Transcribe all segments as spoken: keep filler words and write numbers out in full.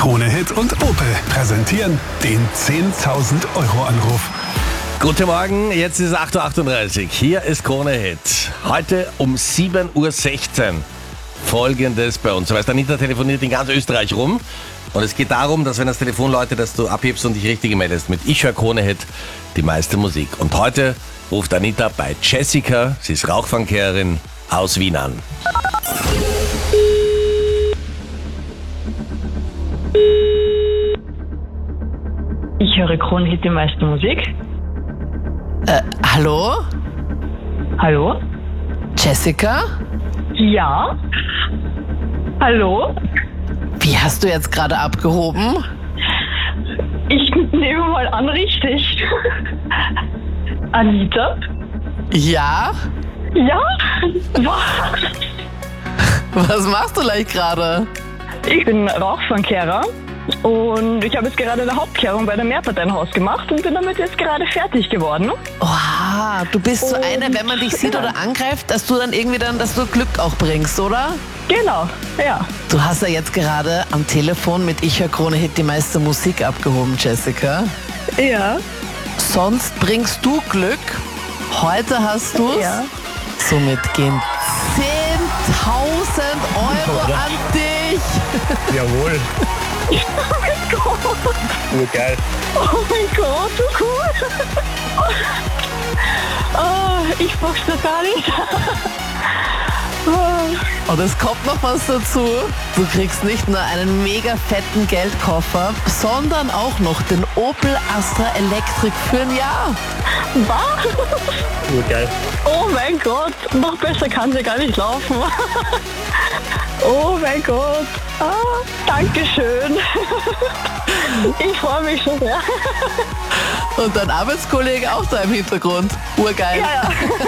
Krone Hit und Opel präsentieren den zehntausend Euro Anruf. Guten Morgen, jetzt ist acht Uhr achtunddreißig. Hier ist Krone Hit. Heute um sieben Uhr sechzehn. Folgendes bei uns. Weißt, Anita telefoniert in ganz Österreich rum. Und es geht darum, dass wenn das Telefon läutet, dass du abhebst und dich richtig meldest. Mit Ich höre Krone Hit die meiste Musik. Und heute ruft Anita bei Jessica, sie ist Rauchfangkehrerin, aus Wien an. Ich höre Krone Hit die meiste Musik. Äh, hallo? Hallo? Jessica? Ja? Hallo? Wie hast du jetzt gerade abgehoben? Ich nehme mal an, richtig. Anita? Ja? Ja? Was? Was machst du gleich gerade? Ich bin Rauchfangkehrer und ich habe jetzt gerade eine Hauptkehrung bei dem Mehrparteienhaus gemacht und bin damit jetzt gerade fertig geworden. Oha, du bist so Und- eine, wenn man dich sieht ja. oder angreift, dass du dann irgendwie dann, dass du Glück auch bringst, oder? Genau, ja. Du hast ja jetzt gerade am Telefon mit Ich höre Krone Hit die meiste Musik abgehoben, Jessica. Ja. Sonst bringst du Glück. Heute hast du's. Ja. Somit gehen zehntausend Euro an dich. Jawohl, Oh mein Gott. urgeil. Oh mein Gott, so cool. Oh, ich pack's doch gar nicht. Oh. Und es kommt noch was dazu. Du kriegst nicht nur einen mega fetten Geldkoffer, sondern auch noch den Opel Astra Electric für ein Jahr. Was? Urgeil. Oh mein Gott, noch besser kann sie gar nicht laufen. Oh mein Gott. Ah, Dankeschön. Ich freue mich schon sehr. Und dein Arbeitskollege auch da im Hintergrund. Urgeil. Ja,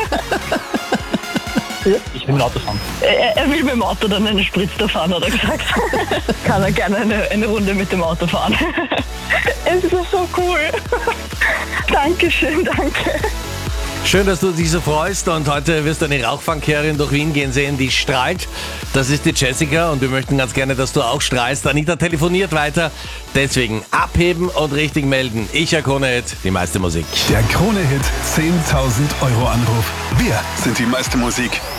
ja. Ich will ein Auto fahren. Er, er will mit dem Auto dann eine Spritzer fahren, hat er gesagt. Kann er gerne eine, eine Runde mit dem Auto fahren. Es ist so cool. Dankeschön, danke. Schön, dass du dich so freust und heute wirst du eine Rauchfangkehrerin durch Wien gehen sehen, die strahlt. Das ist die Jessica und wir möchten ganz gerne, dass du auch strahlst. Anita telefoniert weiter, deswegen abheben und richtig melden. Ich höre Krone Hit, die meiste Musik. Der Krone Hit zehntausend Euro Anruf. Wir sind die meiste Musik.